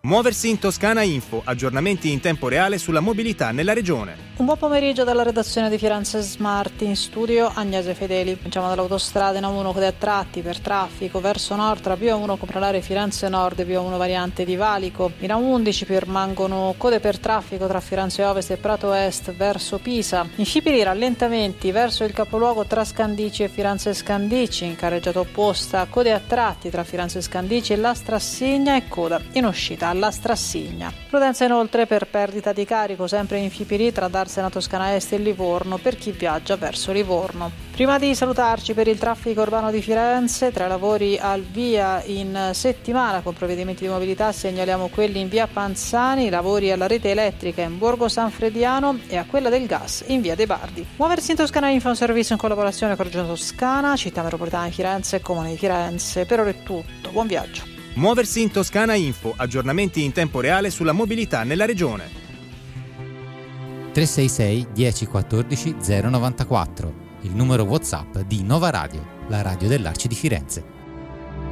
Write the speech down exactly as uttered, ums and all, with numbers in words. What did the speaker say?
Muoversi in Toscana Info, aggiornamenti in tempo reale sulla mobilità nella regione. Un buon pomeriggio dalla redazione di Firenze Smart, in studio Agnese Fedeli. Cominciamo dall'autostrada in A uno code a tratti per traffico verso nord tra P A uno Compralare Firenze Nord e P A uno variante di Valico. In A undici permangono code per traffico tra Firenze Ovest e Prato Est verso Pisa. In Scipoli rallentamenti verso il capoluogo tra Scandici e Firenze Scandici. In carreggiata opposta code a tratti tra Firenze Scandici e La Strassigna e coda in uscita alla Strassigna. Prudenza inoltre per perdita di carico sempre in Fipiri tra Darsena Toscana Est e Livorno per chi viaggia verso Livorno. Prima di salutarci, per il traffico urbano di Firenze, tra lavori al via in settimana con provvedimenti di mobilità segnaliamo quelli in via Panzani, lavori alla rete elettrica in Borgo San Frediano e a quella del gas in via De Bardi. Muoversi in Toscana Info è un servizio in collaborazione con Regione Toscana, Città Metropolitana di Firenze e Comune di Firenze. Per ora è tutto, buon viaggio. Muoversi in Toscana Info, aggiornamenti in tempo reale sulla mobilità nella regione. tre sei sei dieci quattordici zero novantaquattro, il numero WhatsApp di Nova Radio, la radio dell'Arci di Firenze.